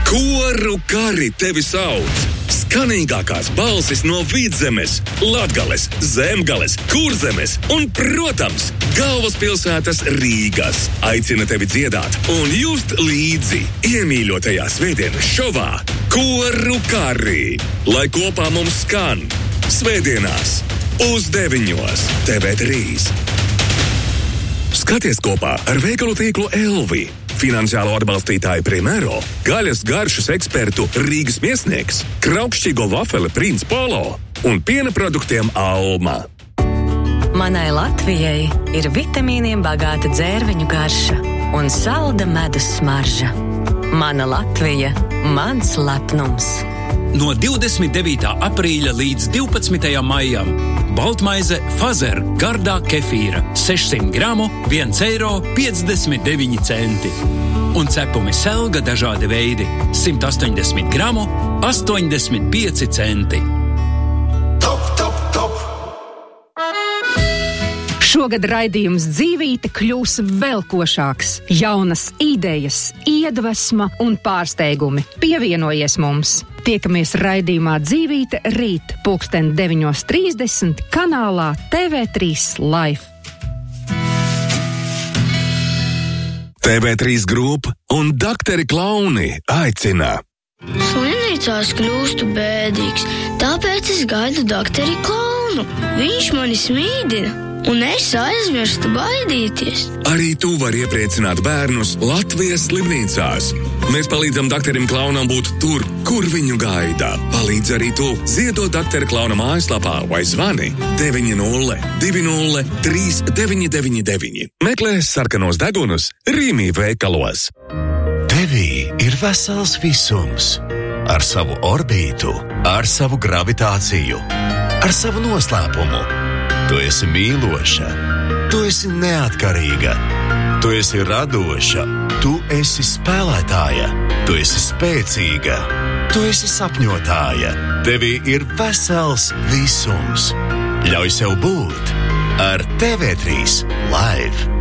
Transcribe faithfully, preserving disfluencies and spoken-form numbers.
Koru kari tevi sauc! Skanīgākās balsis no Vidzemes, Latgales, Zemgales, Kurzemes un, protams, galvaspilsētas Rīgas aicina tevi dziedāt un just līdzi iemīļotajā svētdienas šovā Koru kari, lai kopā mums skan svētdienās uz deviņos T V trīs. Skaties kopā ar veikalu tīklu Elvi. Finansiālo atbalstītāju Primero, gaļas garšas ekspertu Rīgas Miesnieks, kraukšķīgo vafeli Princ Polo un piena produktiem Alma. Manai Latvijai ir vitamīniem bagāta dzērveņu garša un salda medus smarža. Mana Latvija, mans lepnums. No divdesmit devītā aprīļa līdz divpadsmitajam maijam baltmaize Fazer gardā kefīra sešsimt gramu, viens eiro piecdesmit deviņi centi. Un cepumi Selga dažādi veidi simt astoņdesmit gramu, astoņdesmit pieci centi. Top, top, top! Šogad raidījums Dzīvīte kļūs vēl košāks. Jaunas idejas, iedvesma un pārsteigumi. Pievienojies mums! Tiekamies raidījumā Dzīvīte rīt pulksten deviņos trīsdesmit kanālā T V trīs Live. T V trīs Group un Dakteri Klauni aicina. Slimnīcās kļūstu bēdīgs, tāpēc es gaidu Dakteri Klaunu. Viņš mani smīdina, un es aizmirstu baidīties. Arī tu vari iepriecināt bērnus Latvijas slimnīcās. Mēs palīdzam Dakterim Klaunam būt tur, kur viņu gaida. Palīdz arī tu. Ziedot Daktera Klauna mājaslapā vai zvani deviņi nulle divi nulle trīs deviņi deviņi deviņi. Meklē sarkanos degunus Rīmī veikalos. Tevī ir vesels visums. Ar savu orbītu, ar savu gravitāciju, ar savu noslēpumu. Tu esi mīloša, tu esi neatkarīga, tu esi radoša, tu esi spēlētāja, tu esi spēcīga, tu esi sapņotāja. Tevī ir vesels visums. Ļauj sev būt ar T V trīs Live.